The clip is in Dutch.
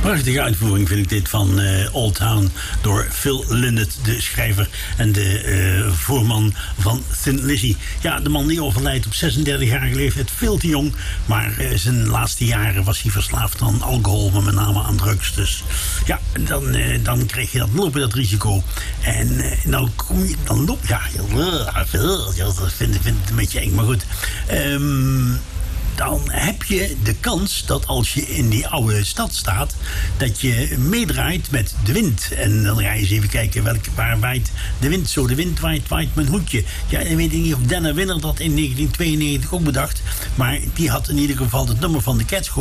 Prachtige uitvoering vind ik dit van Old Town door Phil Lynott, de schrijver en de voorman van Thin Lizzy. Ja, de man die overlijdt op 36-jarige leeftijd, veel te jong. Maar zijn laatste jaren was hij verslaafd aan alcohol, maar met name aan drugs. Dus ja, dan krijg je dat, loop je dat risico. En nou kom je, dan loop je, dat vind het een beetje eng, maar goed. Dan heb je de kans dat als je in die oude stad staat, dat je meedraait met de wind. En dan ga je eens even kijken waar waait de wind. Zo de wind waait mijn hoedje. Ja, ik weet niet of Denner Winner dat in 1992 ook bedacht. Maar die had in ieder geval het nummer van de Cats